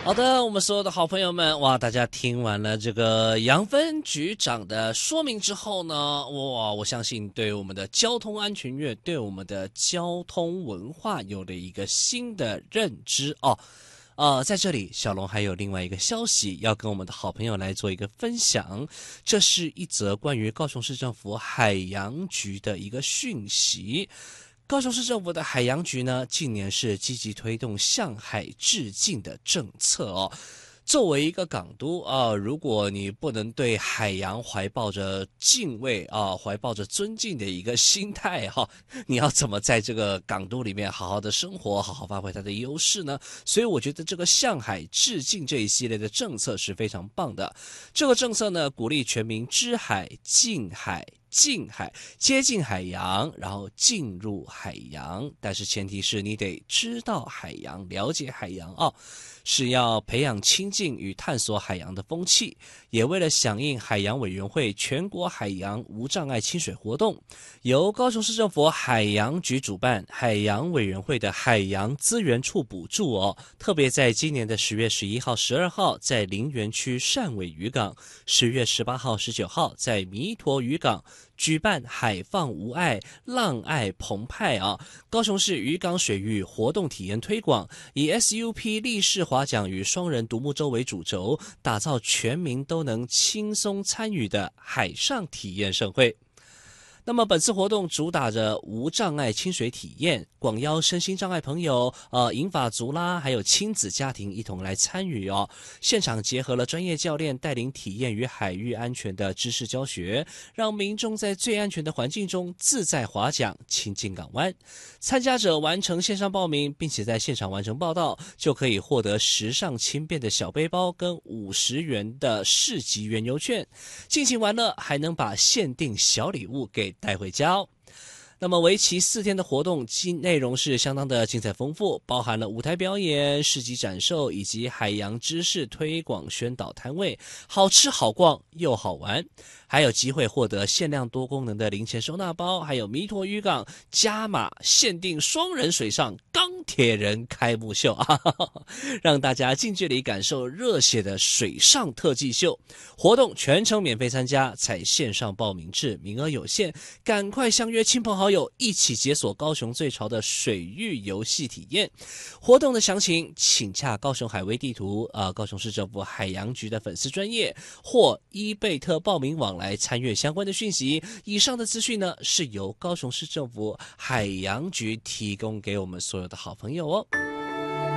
好的，我们所有的好朋友们，哇，大家听完了这个杨分局长的说明之后呢，哇，我相信对我们的交通安全月，对我们的交通文化有了一个新的认知哦。在这里，小龙还有另外一个消息要跟我们的好朋友来做一个分享，这是一则关于高雄市政府海洋局的一个讯息。高雄市政府的海洋局呢，近年是积极推动向海致敬的政策哦。作为一个港都啊，如果你不能对海洋怀抱着敬畏啊，怀抱着尊敬的一个心态哈，你要怎么在这个港都里面好好的生活，好好发挥它的优势呢？所以我觉得这个向海致敬这一系列的政策是非常棒的。这个政策呢，鼓励全民知海、近海。近海，接近海洋，然后进入海洋，但是前提是你得知道海洋，了解海洋哦，是要培养亲近与探索海洋的风气，也为了响应海洋委员会全国海洋无障碍亲水活动，由高雄市政府海洋局主办，海洋委员会的海洋资源处补助哦，特别在今年的10月11号、12号在林园区汕尾渔港，10月18号、19号在弥陀渔港举办海放无碍、浪爱澎湃啊！高雄市渔港水域活动体验推广，以 SUP 立式划桨与双人独木舟为主轴，打造全民都能轻松参与的海上体验盛会。那么本次活动主打着无障碍亲水体验，广邀身心障碍朋友、银发族啦，还有亲子家庭一同来参与哦。现场结合了专业教练带领体验与海域安全的知识教学，让民众在最安全的环境中自在划桨、亲近港湾。参加者完成线上报名，并且在现场完成报到，就可以获得时尚轻便的小背包跟50元的市集原油券，尽情玩乐，还能把限定小礼物给带回家哦。那么为期4天的活动内容是相当的精彩丰富，包含了舞台表演、市集展售以及海洋知识推广宣导摊位，好吃好逛又好玩，还有机会获得限量多功能的零钱收纳包，还有弥陀渔港加码限定双人水上钢铁人开幕秀啊，让大家近距离感受热血的水上特技秀。活动全程免费参加，采线上报名制，名额有限，赶快相约亲朋好友一起解锁高雄最潮的水域游戏体验。活动的详情请洽高雄海威地图高雄市政府海洋局的粉丝专页或伊贝特报名网来参阅相关的讯息。以上的资讯呢，是由高雄市政府海洋局提供给我们所有的好朋友哦。